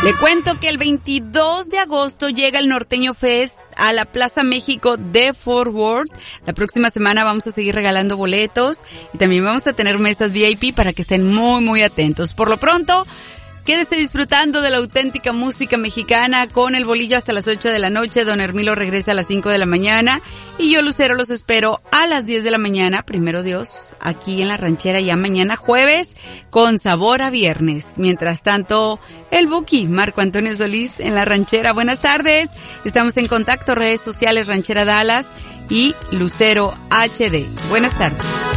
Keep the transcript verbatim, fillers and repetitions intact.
Le cuento que el veintidós de agosto llega el Norteño Fest a la Plaza México de Fort Worth. La próxima semana vamos a seguir regalando boletos y también vamos a tener mesas V I P para que estén muy, muy atentos. Por lo pronto, quédese disfrutando de la auténtica música mexicana con el bolillo hasta las ocho de la noche. Don Hermilo regresa a las cinco de la mañana y yo, Lucero, los espero a las diez de la mañana, primero Dios, aquí en La Ranchera, ya mañana jueves, con sabor a viernes. Mientras tanto, el Buki, Marco Antonio Solís en La Ranchera. Buenas tardes, estamos en contacto, redes sociales Ranchera Dallas y Lucero H D. Buenas tardes.